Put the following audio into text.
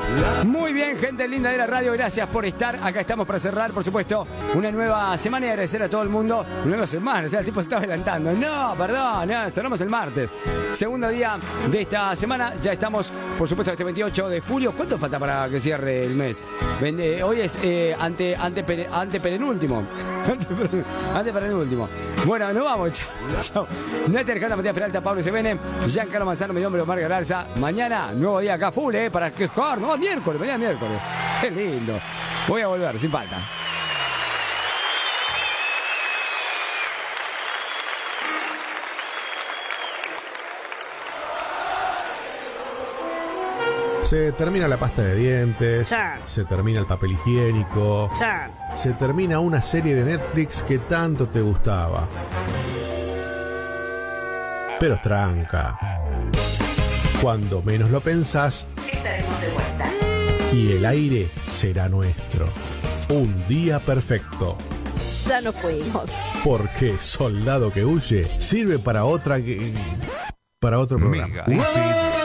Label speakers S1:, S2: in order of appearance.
S1: Muy bien, gente linda de la radio, gracias por estar. Acá estamos para cerrar, por supuesto, una nueva semana y agradecer a todo el mundo. Una nueva semana, o sea, el tipo se está adelantando. No, perdón, no, cerramos el martes. Segundo día de esta semana, ya estamos, por supuesto, este 28 de julio. ¿Cuánto falta para que cierre el mes? Hoy es antepenúltimo. Antepenúltimo. Bueno, nos vamos, chao. Néstor Alejandra, Matías Peralta, Pablo Sevene, Giancarlo Manzano, mi nombre es Omar Galarza. Mañana, nuevo día acá full, para quejar. No, miércoles, mañana miércoles. Qué lindo. Voy a volver, sin falta.
S2: Se termina la pasta de dientes, se termina el papel higiénico, se termina una serie de Netflix que tanto te gustaba. Pero tranca, cuando menos lo pensás,
S3: estaremos de vuelta.
S2: Y el aire será nuestro. Un día perfecto.
S4: Ya nos fuimos.
S2: Porque Soldado que huye sirve para otro programa.
S5: Mega FM.